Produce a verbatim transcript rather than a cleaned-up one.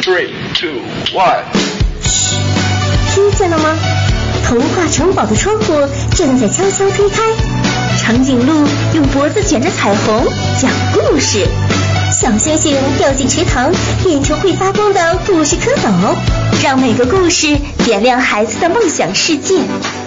Three, two, one。 听见了吗？童话城堡的窗户正在悄悄推开，长颈鹿用脖子卷着彩虹讲故事，小星星掉进池塘变成会发光的故事蝌蚪，让每个故事点亮孩子的梦想世界。